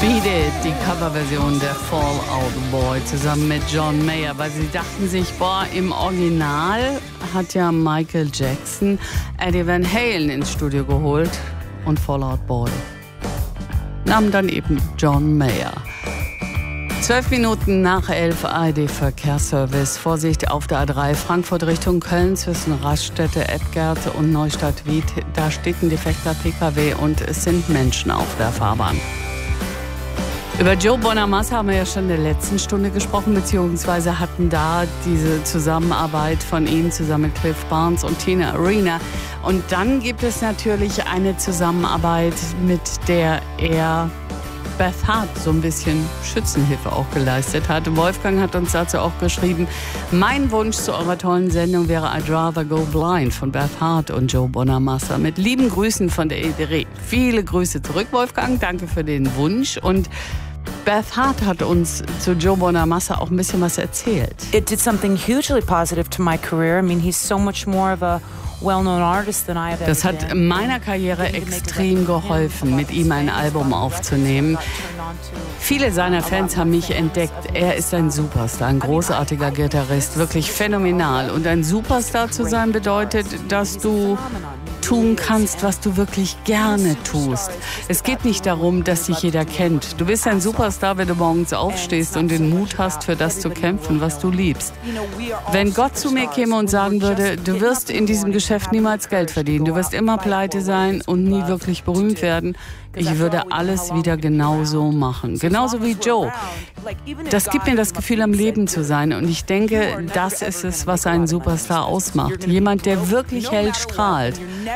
Beat It, die Coverversion der Fall Out Boy zusammen mit John Mayer, weil sie dachten sich, im Original hat ja Michael Jackson Eddie Van Halen ins Studio geholt und Fall Out Boy nahm dann eben John Mayer. 12 Minuten nach 11 ARD Verkehrsservice. Vorsicht auf der A3 Frankfurt Richtung Köln zwischen Raststätte, Edgard und Neustadt-Wied. Da steht ein defekter PKW und es sind Menschen auf der Fahrbahn. Über Joe Bonamassa haben wir ja schon in der letzten Stunde gesprochen, beziehungsweise hatten da diese Zusammenarbeit von ihm zusammen mit Cliff Barnes und Tina Arena. Und dann gibt es natürlich eine Zusammenarbeit, mit der er Beth Hart so ein bisschen Schützenhilfe auch geleistet hat. Wolfgang hat uns dazu auch geschrieben, mein Wunsch zu eurer tollen Sendung wäre I'd Rather Go Blind von Beth Hart und Joe Bonamassa. Mit lieben Grüßen von der EDRE. Viele Grüße zurück, Wolfgang. Danke für den Wunsch. Und Beth Hart hat uns zu Joe Bonamassa auch ein bisschen was erzählt. It did something hugely positive to my career. I mean, he's so much more of a well-known artist than I have ever been. Das hat meiner Karriere extrem geholfen, mit ihm ein Album aufzunehmen. Viele seiner Fans haben mich entdeckt. Er ist ein Superstar, ein großartiger Gitarrist, wirklich phänomenal. Und ein Superstar zu sein bedeutet, dass du tun kannst, was du wirklich gerne tust. Es geht nicht darum, dass dich jeder kennt. Du bist ein Superstar, wenn du morgens aufstehst und den Mut hast, für das zu kämpfen, was du liebst. Wenn Gott zu mir käme und sagen würde, du wirst in diesem Geschäft niemals Geld verdienen, du wirst immer pleite sein und nie wirklich berühmt werden, ich würde alles wieder genauso machen. Genauso wie Joe. Das gibt mir das Gefühl, am Leben zu sein. Und ich denke, das ist es, was einen Superstar ausmacht. Jemand, der wirklich hell strahlt.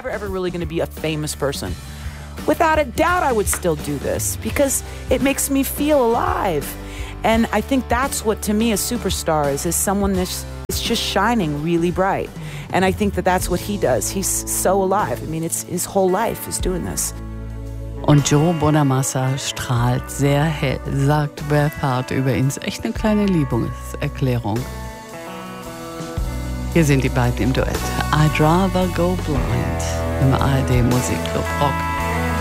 Without a doubt, I would still do this because it makes me feel alive. And I think that's what, to me, a superstar is someone that's just shining really bright. And I think that that's what he does. He's so alive. I mean, it's his whole life is doing this. Und Joe Bonamassa strahlt sehr hell, sagt Beth Hart über ihn. Ist echt eine kleine Liebeserklärung. Hier sind die beiden im Duett. I'd Rather Go Blind im ARD Musikclub Rock.